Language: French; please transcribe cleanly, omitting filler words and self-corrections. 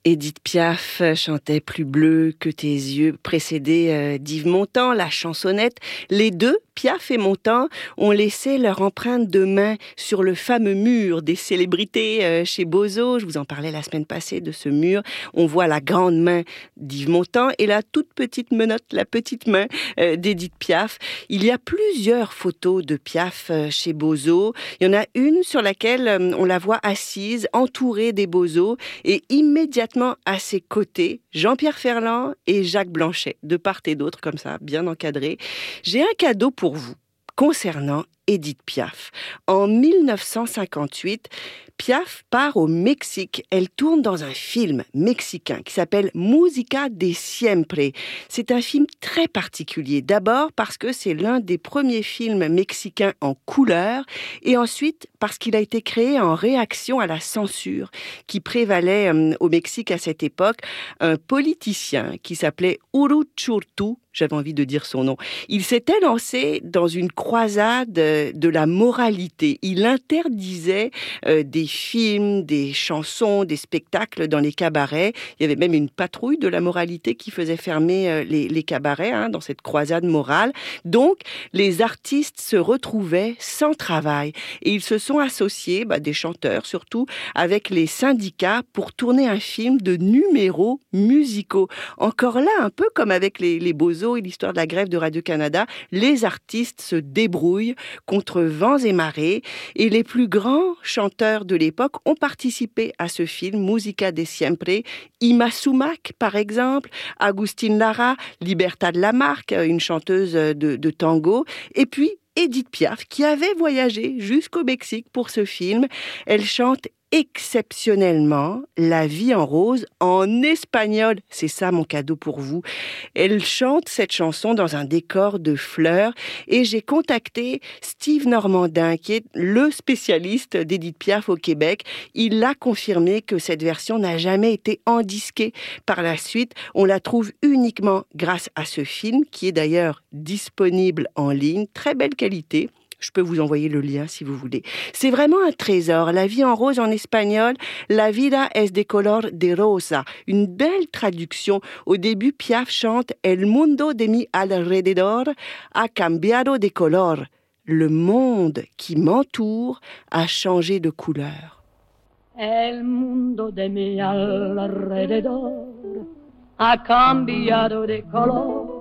Édith Piaf chantait Plus bleu que tes yeux, précédée d'Yves Montand, la chansonnette. Les deux, Piaf et Montand, ont laissé leur empreinte de main sur le fameux mur des célébrités chez Bozo. Je vous en parlais la semaine passée de ce mur. On voit la grande main d'Yves Montand et la toute petite menotte, la petite main d'Édith Piaf. Il y a plusieurs photos de Piaf chez Bozo. Il y en a une sur laquelle on la voit assise, entourée des Bozo, et immédiatement à ses côtés, Jean-Pierre Ferland et Jacques Blanchet, de part et d'autre, comme ça, bien encadrés. J'ai un cadeau pour vous concernant Édith Piaf. En 1958, Piaf part au Mexique. Elle tourne dans un film mexicain qui s'appelle Música de Siempre. C'est un film très particulier. D'abord parce que c'est l'un des premiers films mexicains en couleur et ensuite parce qu'il a été créé en réaction à la censure qui prévalait au Mexique à cette époque. Un politicien qui s'appelait Uruchurtu, j'avais envie de dire son nom, il s'était lancé dans une croisade de la moralité. Il interdisait des films, des chansons, des spectacles dans les cabarets. Il y avait même une patrouille de la moralité qui faisait fermer les cabarets dans cette croisade morale. Donc, les artistes se retrouvaient sans travail et ils se sont associés, des chanteurs surtout, avec les syndicats pour tourner un film de numéros musicaux. Encore là, un peu comme avec les Bozo et l'histoire de la grève de Radio-Canada, les artistes se débrouillent contre vents et marées et les plus grands chanteurs de l'époque ont participé à ce film Música de Siempre. Ima Sumac, par exemple, Agustín Lara, Libertad Lamarque, une chanteuse de tango, et puis Édith Piaf, qui avait voyagé jusqu'au Mexique pour ce film. Elle chante exceptionnellement La vie en rose en espagnol. C'est ça mon cadeau pour vous. Elle chante cette chanson dans un décor de fleurs et j'ai contacté Steve Normandin qui est le spécialiste d'Édith Piaf au Québec. Il a confirmé que cette version n'a jamais été endisquée par la suite. On la trouve uniquement grâce à ce film qui est d'ailleurs disponible en ligne. Très belle qualité. Je peux vous envoyer le lien si vous voulez. C'est vraiment un trésor. La vie en rose en espagnol, La vida es de color de rosa. Une belle traduction. Au début, Piaf chante El mundo de mi alrededor ha cambiado de color. Le monde qui m'entoure a changé de couleur. El mundo de mi alrededor ha cambiado de color.